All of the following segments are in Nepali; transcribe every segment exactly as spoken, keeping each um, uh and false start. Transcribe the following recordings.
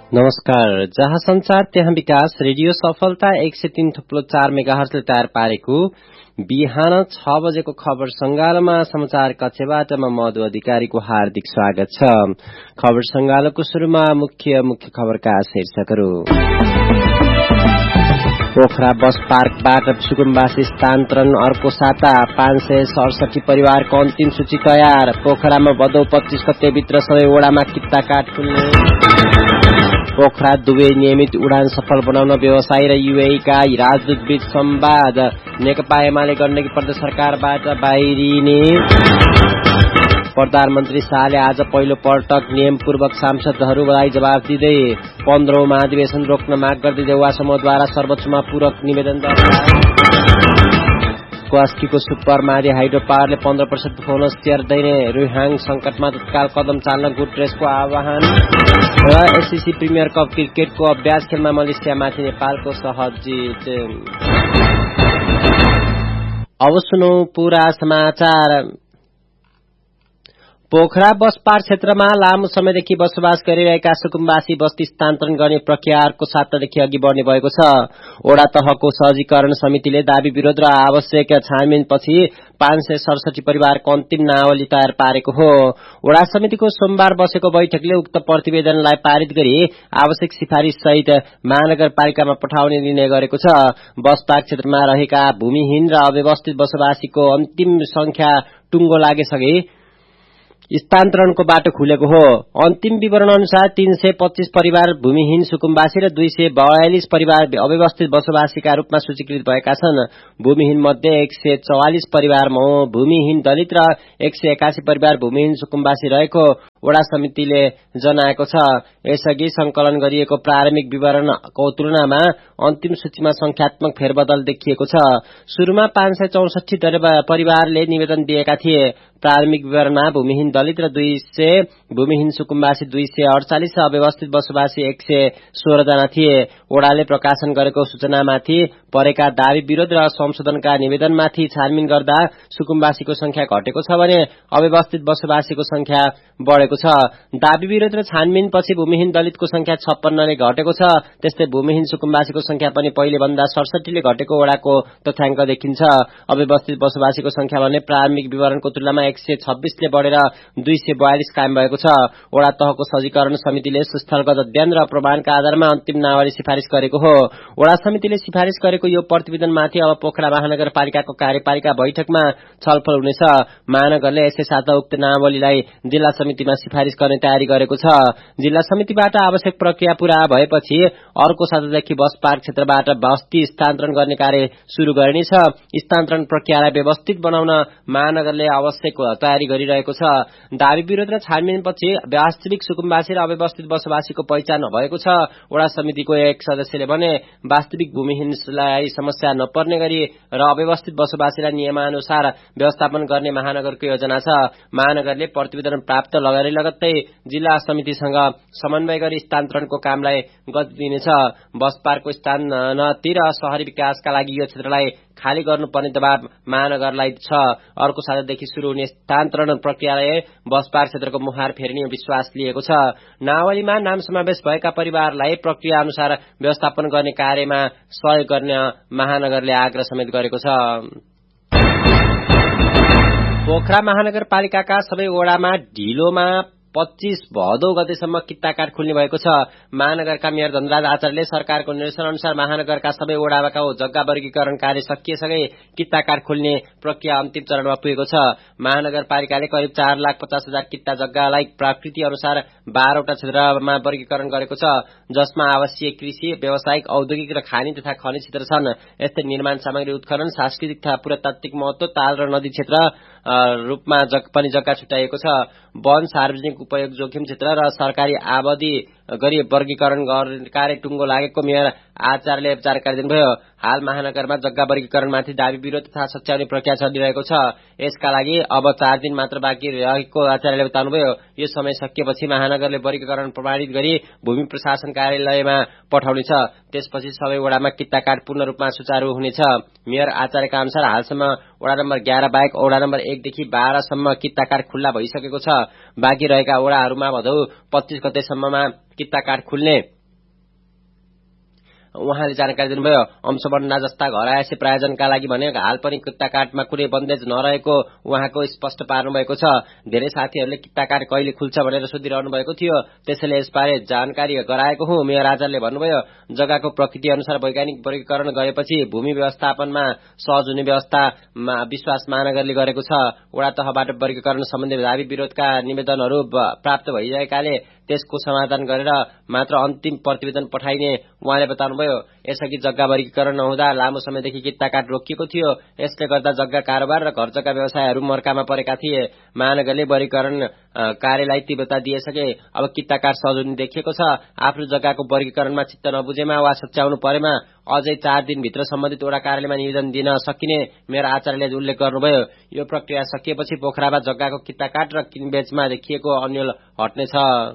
नमस्कार। जहाँ संचार त्यहाँ विकास रेडियो सफलता एक सय तीन थुप्लो चार मेगाहर्जले तयार पारेको बिहान छ बजेको खबर संगालोमा समाचार कक्षबाट म मधु अधिकारीको हार्दिक स्वागत छ। खबर संगालोको शुरूमा मुख्य मुख्य खबरका शीर्षकहरू। पोखरा बस पार्कबाट सुकुम्बासी स्थानान्तरण अर्को साता पाँच सय सडसठी परिवारको अन्तिम सूची तयार। पोखरामा भदौ पच्चीस गते भित्र सबै ओडामा कित्ता काट खुल्ने। पोखरा दुवै नियमित उडान सफल बनाउन व्यवसायी र युएईका राजदूत बीच संवाद। नेकपा एमाले गण्डकी प्रदेश सरकारबाट बाहिरिने। प्रधानमन्त्री शाहले आज पहिलो पटक नियमपूर्वक सांसदहरूलाई जवाफ दिँदै पन्ध्रौं महाधिवेशन रोक्न माग गर्दै देउवा समूहद्वारा सर्वोच्चमा पूरक निवेदन दर्ता। क्वास्कीको सुपर मादी हाइड्रो पावरले पन्ध्र प्रतिशत बोनस तिहार दिने। रुहाङ संकटमा तत्काल कदम चाल्न गुटरेसको आह्वान। र एससीसी प्रिमियर कप क्रिकेटको अभ्यास खेलमा मलेसियामाथि नेपालको सहज जित। अब सुनौ पूरा समाचार। पोखरा बस पार्क क्षेत्रमा लामो समयदेखि बसोबास गरिरहेका सुकुम्बासी बस्ती स्थानान्तरण गर्ने प्रक्रिया अर्को सातादेखि अघि बढ्ने भएको छ। ओडा तहको सहजीकरण समितिले दाबी विरोध र आवश्यक छानबिनपछि पाँच सय सडसठी परिवारको अन्तिम नावली तयार पारेको हो। ओडा समितिको सोमबार बसेको बैठकले उक्त प्रतिवेदनलाई पारित गरी आवश्यक सिफारिश सहित महानगरपालिकामा पठाउने निर्णय गरेको छ। बस पार्क क्षेत्रमा रहेका भूमिहीन र अव्यवस्थित बसोबासीको अन्तिम संख्या टुङ्गो लागेसँगै स्थानान्तरणको बाटो खुलेको हो। अन्तिम विवरण अनुसार तीन सय पच्चीस परिवार भूमिहीन सुकुम्बासी र दुई सय बयालिस परिवार अव्यवस्थित बसोबासीका रूपमा सूचीकृत भएका छन्। भूमिहीन मध्ये एक सय चौवालिस परिवार भूमिहीन दलित र एक सय एकासी परिवार भूमिहीन सुकुम्बासी रहेको ओडा समितिले जनाएको छ। यसअघि संकलन गरिएको प्रारम्भिक विवरणको तुलनामा अन्तिम सूचीमा संख्यात्मक फेरबदल देखिएको छ। शुरूमा पाँच सय चौसठी परिवारले निवेदन दिएका थिए। प्रारम्भिक विवरणमा भूमिहीन दलित र दुई सय भूमिहीन सुकुम्बासी दुई सय अडचालिस र अव्यवस्थित बसोबासी एक सय सोह्र जना थिए। ओडाले प्रकाशन गरेको सूचनामाथि परेका दावी विरोध र संशोधनका निवेदनमाथि छानबिन गर्दा सुकुम्बासीको संख्या घटेको छ भने अव्यवस्थित बसोबासीको संख्या बढ़ेको छ। दावी विरोध र छानबिनपछि भूमिहीन दलितको संख्या छप्पन्नले घटेको छ। त्यस्तै भूमिहीन सुकुम्बासीको संख्या पनि पहिले भन्दा सडसठीले घटेको ओडाको तथ्याङ्क देखिन्छ। अव्यवस्थित बसोबासीको संख्या भने प्रारम्भिक विवरणको तुलनामा एक सय छब्बीसले बढ़ेर दुई सय बयालिस कायम भएको छ। ओडा तहको सहजीकरण समितिले सुस्थलगत अध्ययन र प्रमाणका आधारमा अन्तिम नावली सिफारिश गरेको हो। ओडा समितिले सिफारिश गरेको यो प्रतिवेदनमाथि अब पोखरा महानगरपालिकाको कार्यपालिका बैठकमा छलफल हुनेछ। महानगरले यसै साथ उक्त नावलीलाई जिल्ला समितिमा सिफारिश गर्ने तयारी गरेको छ। जिल्ला समितिबाट आवश्यक प्रक्रिया पूरा भएपछि अर्को सातादेखि बस पार्क क्षेत्रबाट बस्ती स्थानान्तरण गर्ने कार्य शुरू गरिनेछ। स्थानान्तरण प्रक्रियालाई व्यवस्थित बनाउन महानगरले आवश्यक तयारी गरिरहेको छ। दावी विरोध र छानबिनपछि वास्तविक सुकुम्बासी र अव्यवस्थित बसोबासीको पहिचान भएको छ। ओडा समितिको एक सदस्यले भने वास्तविक भूमिहीनलाई समस्या नपर्ने गरी र अव्यवस्थित बसोबासीलाई नियमानुसार व्यवस्थापन गर्ने महानगरको योजना छ। महानगरले प्रतिवेदन प्राप्त लगरै लगत्तै जिल्ला समितिसँग समन्वय गरी स्थानान्तरणको कामलाई गति दिनेछ। बस पार्कको स्थानोन्नति र शहरी विकासका लागि यो क्षेत्रलाई खाली गर्नुपर्ने दबाव महानगरलाई छ। अर्को सातादेखि शुरू हुने स्थानान्तरण प्रक्रियाले बस पार्क क्षेत्रको मुहार फेर्ने विश्वास लिएको छ। नावलीमा नाम समावेश भएका परिवारलाई प्रक्रिया अनुसार व्यवस्थापन गर्ने कार्यमा सहयोग गर्ने महानगरले आग्रह समेत गरेको छ। पोखरा महानगरपालिकाका सबै ओडामा ढिलोमा पच्चीस भदौ गतेसम्म कित्ता काट खुल्ने भएको छ। महानगरका मेयर धनराज आचार्यले सरकारको निर्देशन अनुसार महानगरका सबै ओडाका जग्गा वर्गीकरण कार्य सकिएसँगै कित्ता काट खुल्ने प्रक्रिया अन्तिम चरणमा पुगेको छ। महानगरपालिकाले करिब चार लाख पचास हजार कित्ता जग्गालाई प्रकृति अनुसार बाह्रवटा क्षेत्रमा वर्गीकरण गरेको छ, जसमा आवासीय, कृषि, व्यावसायिक, औद्योगिक र खानी तथा खनिज क्षेत्र छन्। यस्तै निर्माण सामग्री उत्खनन, सांस्कृतिक तथा पुरातात्विक महत्व, ताल र नदी क्षेत्र रूपमा पनि जग्गा छुट्याइएको छ। वन, सार्वजनिक उपयोग जोखिम क्षेत्र र सरकारी आबादी गरी वर्गीकरण गर्ने कार्य टुङ्गो लागेको मेयर आचार्यले जानकारी दिनुभयो। हाल महानगरमा जग्गा वर्गीकरणमाथि दावी विरोध तथा सच्याउने प्रक्रिया चलिरहेको छ। यसका लागि अब चार दिन मात्र बाँकी रहेको आचार्यले बताउनुभयो। यो समय सकिएपछि महानगरले वर्गीकरण प्रमाणित गरी भूमि प्रशासन कार्यालयमा पठाउनेछ। त्यसपछि सबै वडामा कित्ता काट पूर्ण रूपमा सुचारू हुनेछ। मेयर आचार्यका अनुसार हालसम्म वडा नम्बर एघार बाहेक वडा नम्बर एक देखि बाह्र सम्म कित्ता काट खुल्ला भइसकेको छ। बाँकी रहेका वडाहरूमा भदौ पच्चीस गतेसम्ममा कित्ता काट खुल्ने उहाँले जानकारी दिनुभयो। अंशबन्डा जस्ता घरायसी प्रायोजनका लागि भने हाल पनि किता काटमा कुनै बन्देज नरहेको उहाँको स्पष्ट पार्नु भएको छ। धेरै साथीहरूले किता काट कहिले खुल्छ भनेर सोधिरहनु भएको थियो, त्यसैले यसबारे जानकारी गराएको हुँ। मेयर आचार्यले भन्नुभयो, जग्गाको प्रकृति अनुसार वैज्ञानिक वर्गीकरण गरेपछि भूमि व्यवस्थापनमा सहज हुने व्यवस्थामा विश्वास महानगरले गरेको छ। वडा तहबाट वर्गीकरण सम्बन्धी दाबी विरोधका निवेदनहरू प्राप्त भइरहेकाले त्यसको समाधान गरेर मात्र अन्तिम प्रतिवेदन पठाइने उहाँले बताउनुभयो। यसअघि जग्गा वर्गीकरण नहुँदा लामो समयदेखि किता काट रोकिएको थियो। यसले गर्दा जग्गा कारोबार र घर जग्गा व्यवसायहरू मर्कामा परेका थिए। महानगरले वर्गीकरण कार्यलाई तीव्रता दिएसके अब किता काट सहज हुने देखिएको छ। आफ्नो जग्गाको वर्गीकरणमा चित्त नबुझेमा वा सच्याउनु परेमा अझै चार दिनभित्र सम्बन्धित वडा कार्यालयमा निवेदन दिन सकिने मेयर आचार्यले उल्लेख गर्नुभयो। यो प्रक्रिया सकिएपछि पोखरामा जग्गाको किता काट र किनबेचमा देखिएको अन्यल हट्नेछ।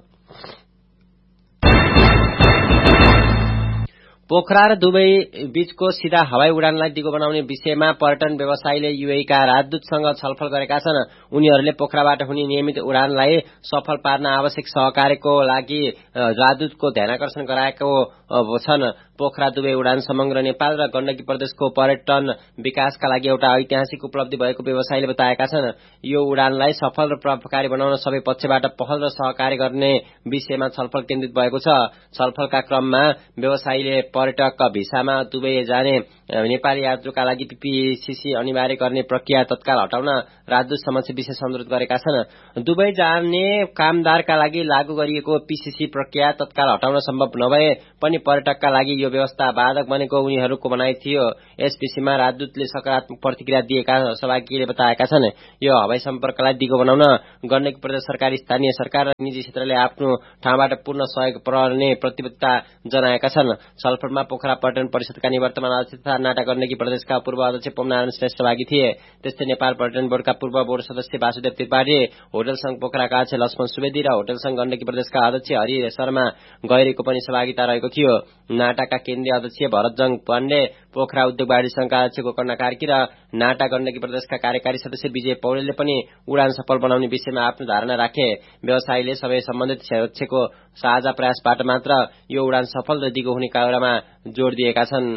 पोखरा र दुबई बीचको सीधा हवाई उडानलाई दिगो बनाउने विषयमा पर्यटन व्यवसायीले युएईका राजदूतसँग छलफल गरेका छन्। उनीहरूले पोखराबाट हुने नियमित उडानलाई सफल पार्न आवश्यक सहकार्यको लागि राजदूतको ध्यानाकर्षण गराएको छन्। पोखरा दुबई उडान समग्र नेपाल र गण्डकी प्रदेशको पर्यटन विकासका लागि एउटा ऐतिहासिक उपलब्धि भएको व्यवसायीले बताएका छन्। यो उडानलाई सफल र प्रभावकारी बनाउन सबै पक्षबाट पहल र सहकार्य गर्ने विषयमा छलफल केन्द्रित भएको छ। छलफलका क्रममा व्यवसायीले पर्यटक भिसामा दुबई जाने नेपाली यात्रुका लागि पीपीसीसी अनिवार्य गर्ने प्रक्रिया तत्काल हटाउन राजदूत समक्ष विशेष अनुरोध गरेका छन्। दुबई जाने कामदारका लागि लागू गरिएको पीसीसी प्रक्रिया तत्काल हटाउन सम्भव नभए पनि पर्यटकका लागि यो व्यवस्था बाधक बनेको उनीहरूको भनाइ थियो। यस विषयमा राजदूतले सकारात्मक प्रतिक्रिया दिएका सहभागीले बताएका छन्। यो हवाई सम्पर्कलाई दिगो बनाउन गण्डकी प्रदेश सरकार, स्थानीय सरकार र निजी क्षेत्रले आफ्नो ठाउँबाट पूर्ण सहयोग पुर्याउने प्रतिबद्धता जनाएका छन्। छलफलमा पोखरा पर्यटन परिषदका निवर्तमान अध्यक्ष तथा नाटा गण्डकी प्रदेशका पूर्व अध्यक्ष पवनारायण श्रेष्ठ सहभागी थिए। त्यस्तै नेपाल पर्यटन बोर्डका पूर्व बोर्ड सदस्य वासुदेव त्रिपाठी, होटल संघ पोखराका अध्यक्ष लक्ष्मण सुवेदी र होटल संघ गण्डकी प्रदेशका अध्यक्ष हरि शर्मा गैरीको पनि सहभागिता रहेको थियो। नाटाका केन्द्रीय अध्यक्ष भरतजङ पाण्डे, पोखरा उद्योग वाणिज्य संघका अध्यक्ष गोकर्ण कार्की र नाटा गण्डकी प्रदेशका कार्यकारी सदस्य विजय पौडेलले पनि उडान सफल बनाउने विषयमा आफ्नो धारणा राखे। व्यवसायीले सबै सम्बन्धित पक्षको साझा प्रयासबाट मात्र यो उडान सफल र दिगो हुने कुरामा जोड़ दिएका छन्।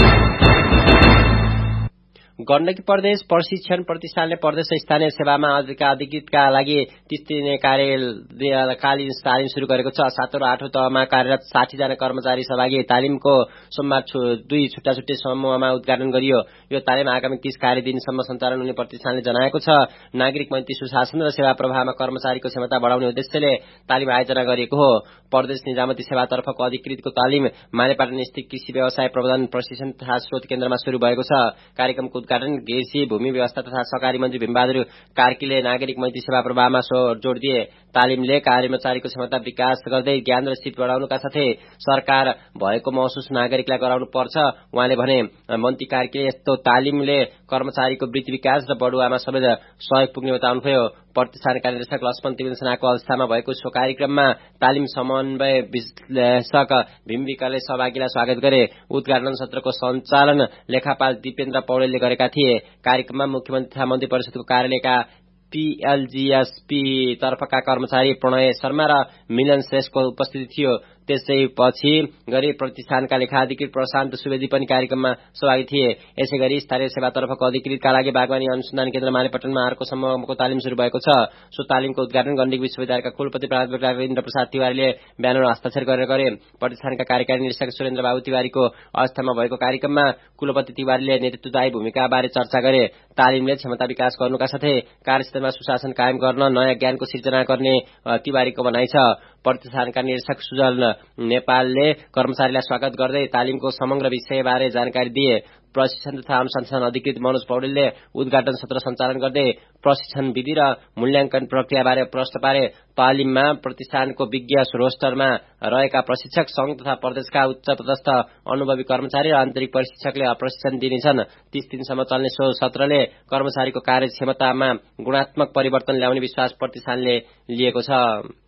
गण्डकी प्रदेश प्रशिक्षण प्रतिष्ठानले प्रदेश स्थानीय सेवामा अधिकृतका लागि तीस दिने कार्यकालीन तालिम शुरू गरेको छ। सातौं र आठौं तहमा कार्यरत साठी जना कर्मचारी सहभागी तालिमको सोमबार दुई छुट्टा छुट्टै समूहमा उद्घाटन गरियो। यो तालिम आगामी तीस कार्यदिनसम्म सञ्चालन हुने प्रतिष्ठानले जनाएको छ। नागरिक मैत्री, सुशासन र सेवा प्रवाहमा कर्मचारीको क्षमता बढाउने उद्देश्यले तालिम आयोजना गरिएको हो। प्रदेश निजामती सेवातर्फको अधिकृतको तालिम मालेपाटन स्थित कृषि व्यवसाय प्रबन्धन प्रशिक्षण तथा स्रोत केन्द्रमा शुरू भएको छ। कार्यक्रमको उद्घाटन कृषि, भूमि व्यवस्था तथा सहकारी मन्त्री भीमबहादुर कार्कीले नागरिक मैत्री सेवा प्रवाहमा जोड़ दिए। तालिमले कर्मचारीको क्षमता विकास गर्दै ज्ञान र सिप बढाउनुका साथै सरकार भएको महसुस नागरिकलाई गराउनु पर्छ। उहाँले भने, मन्त्री कार्कीले यस्तो तालिमले कर्मचारीको वृत्ति विकास र बढुवामा सबै सहयोग पुग्ने बताउनुभयो। प्रतिष्ठानका निर्देशक लक्ष्मण त्रिवेन्द्रसेनाको अध्यक्षतामा भएको सो कार्यक्रममा तालिम समन्वय विश्लेषक भीम विकले सहभागीलाई स्वागत गरे। उद्घाटन सत्रको सञ्चालन लेखापाल दिपेन्द्र पौडेलले गरेका थिए। कार्यक्रममा मुख्यमन्त्री तथा मन्त्री परिषदको कार्यालयका पीएलजीएसपी तर्फका कर्मचारी प्रणय शर्मा र मिलन श्रेष्ठको उपस्थिति थियो। त्यसैपछि गरी प्रतिष्ठानका लेखा अधिकृत प्रशान्त सुवेदी पनि कार्यक्रममा सहभागी थिए। यसैगरी स्थानीय सेवातर्फको अधिकृतका लागि बागवानी अनुसन्धान केन्द्र मालेपाटनमा अर्को समूहको तालिम शुरू भएको छ। सो तालिमको उद्घाटन गण्डकी विश्वविद्यालयका कुलपति प्राध्यापक डाक्टर इन्द्र प्रसाद तिवारीले ब्यानर हस्ताक्षर गरेर गरे। प्रतिष्ठानका कार्यकारी निर्देशक सुरेन्द्र बाबु तिवारीको अवस्थामा भएको कार्यक्रममा कुलपति तिवारीले नेतृत्वदायी भूमिकाबारे चर्चा गरे। तालिमले क्षमता विकास गर्नुका साथै कार्यक्षेत्रमा सुशासन कायम गर्न नयाँ ज्ञानको सिर्जना गर्ने तिवारीको भनाइ छ। प्रतिष्ठानका निर्देशक सुजल नेपालले कर्मचारीलाई स्वागत गर्दै तालिमको समग्र विषयबारे जानकारी दिए। प्रशिक्षण तथा अनुसन्धान अधिकृत मनोज पौडेलले उद्घाटन सत्र सञ्चालन गर्दै प्रशिक्षण विधि र मूल्याङ्कन प्रक्रियाबारे प्रश्न पारे। तालिममा प्रतिष्ठानको विज्ञ रोस्टरमा रहेका प्रशिक्षक संघ तथा प्रदेशका उच्च पदस्थ अनुभवी कर्मचारी र आन्तरिक प्रशिक्षकले प्रशिक्षण दिनेछन्। तीस दिनसम्म चल्ने सो सत्रले कर्मचारीको कार्यक्षमतामा गुणात्मक परिवर्तन ल्याउने विश्वास प्रतिष्ठानले लिएको छ।